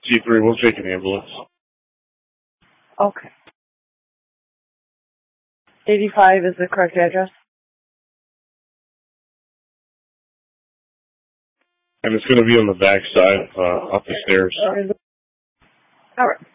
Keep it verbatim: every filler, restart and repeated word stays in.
G three, we'll take an ambulance. Okay. eighty-five is the correct address? And it's going to be on the back side, uh, up the stairs. All right.